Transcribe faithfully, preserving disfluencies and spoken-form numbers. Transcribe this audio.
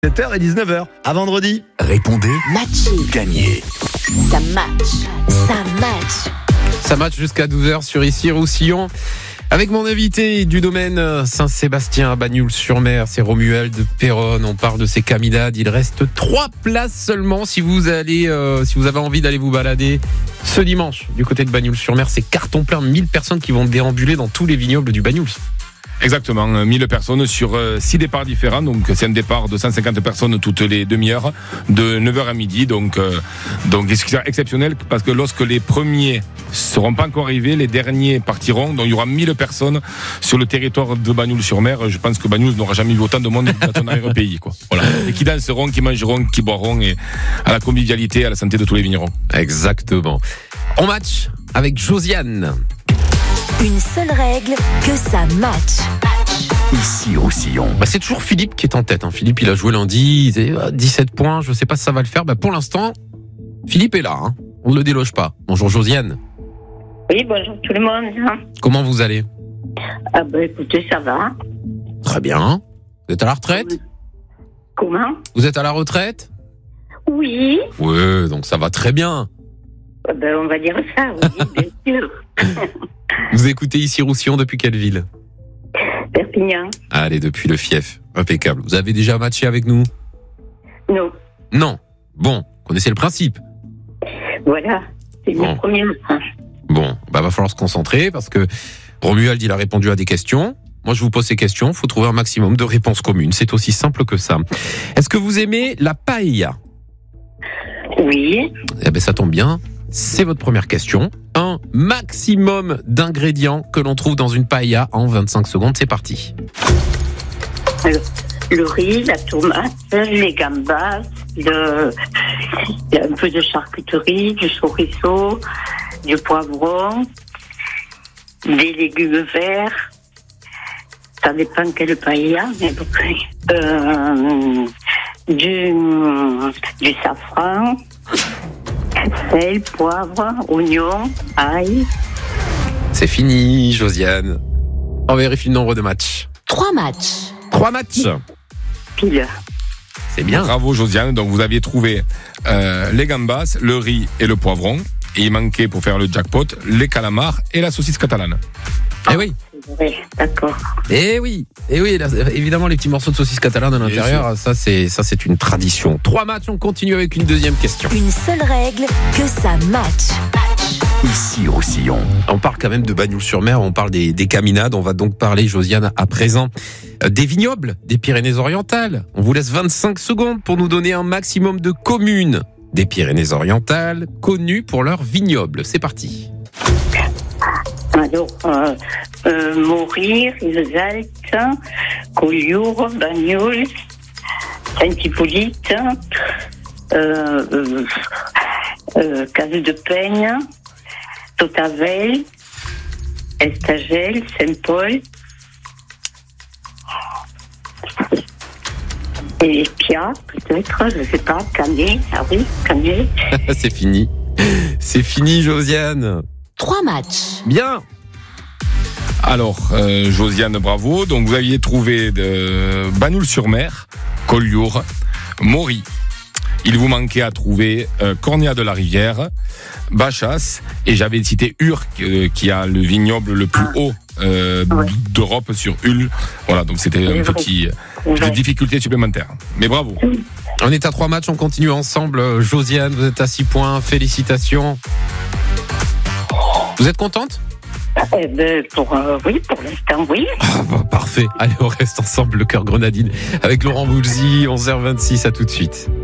sept heures et dix-neuf heures. À vendredi. Répondez, Matché. gagnez. Ça match. Ça match. Ça match jusqu'à douze heures sur Issy-Roussillon. Avec mon invité du domaine Saint-Sébastien à Bagnoul-sur-Mer, c'est Romuald Perronne. On parle de ces caminades. Il reste trois places seulement si vous allez, euh, si vous avez envie d'aller vous balader ce dimanche du côté de Bagnoul-sur-Mer. C'est carton plein, mille personnes qui vont déambuler dans tous les vignobles du Bagnoul. Exactement, mille personnes sur six départs différents, donc c'est un départ de cent cinquante personnes toutes les demi-heures, de neuf heures à midi, donc euh, donc c'est exceptionnel parce que lorsque les premiers seront pas encore arrivés, les derniers partiront, donc il y aura mille personnes sur le territoire de Bagnoul-sur-Mer. Je pense que Bagnoul n'aura jamais vu autant de monde dans son arrière-pays, quoi. Voilà, et qui danseront, qui mangeront, qui boiront, et à la convivialité, à la santé de tous les vignerons. Exactement. On match avec Josiane. Une seule règle, que ça match. Issy-Roussillon. Bah, c'est toujours Philippe qui est en tête. Hein. Philippe, il a joué lundi, il a dix-sept points. Je sais pas si ça va le faire. Bah, pour l'instant, Philippe est là. Hein. On ne le déloge pas. Bonjour Josiane. Oui, bonjour tout le monde. Comment vous allez ? Ah ben écoutez, ça va. Très bien. Vous êtes à la retraite ? Comment ? Vous êtes à la retraite ? Oui. Ouais, donc ça va très bien. Ah ben on va dire ça, oui, bien sûr. Vous écoutez Issy-Roussillon depuis quelle ville ? Perpignan. Allez, depuis le fief. Impeccable. Vous avez déjà matché avec nous ? Non. Non. Bon, connaissez le principe. Voilà, c'est Bon. le premier. Bon, bah va falloir se concentrer parce que Romuald, il a répondu à des questions. Moi, je vous pose ces questions. Il faut trouver un maximum de réponses communes. C'est aussi simple que ça. Est-ce que vous aimez la paella ? Oui. Eh ben, ça tombe bien. C'est votre première question. Un maximum d'ingrédients que l'on trouve dans une paella en vingt-cinq secondes. C'est parti. Le, le riz, la tomate, les gambas, le, un peu de charcuterie, du chorizo, du poivron, des légumes verts. Ça dépend quelle paella, mais bon. Euh, du, du safran, sel, poivre, oignon, ail. C'est fini, Josiane. On vérifie le nombre de matchs. Trois matchs. Trois matchs. Pile. C'est bien. Bravo Josiane, donc vous aviez trouvé euh, les gambas, le riz et le poivron, et il manquait pour faire le jackpot les calamars et la saucisse catalane. Eh oui. Oui, d'accord. Eh oui, eh oui, là, évidemment les petits morceaux de saucisse catalane à l'intérieur, ça c'est ça c'est une tradition. Trois matchs, on continue avec une deuxième question. Une seule règle, que ça match. Issy-Roussillon. On parle quand même de Bagnoul-sur-Mer, on parle des, des caminades, on va donc parler, Josiane, à présent euh, des vignobles des Pyrénées-Orientales. On vous laisse vingt-cinq secondes pour nous donner un maximum de communes des Pyrénées-Orientales connues pour leurs vignobles. C'est parti. Alors, euh, euh, Maurir, Ilzalt, Collioure, Bagnoul, Saint-Hippolyte, euh, euh, euh, Case de Peigne, Totavel, Estagel, Saint-Paul, et Pia, peut-être, je ne sais pas, Canet, ah oui, Canet. C'est fini. C'est fini, Josiane. Trois matchs. Bien. Alors, euh, Josiane, bravo. Donc, vous aviez trouvé de Bagnoul-sur-Mer, Collioure, Maury. Il vous manquait à trouver euh, Cornéat de la Rivière, Bachas, et j'avais cité Ur, euh, qui a le vignoble le plus haut euh, Ouais. d'Europe sur Hull. Voilà, donc c'était un C'est petit vrai. une difficulté supplémentaire. Mais bravo. On est à trois matchs, on continue ensemble. Josiane, vous êtes à six points. Félicitations. Vous êtes contente ? Eh ben, pour, euh, oui, pour l'instant, oui. Ah bah, parfait. Allez, on reste ensemble, le cœur grenadine, avec Laurent Voulzy, onze heures vingt-six, à tout de suite.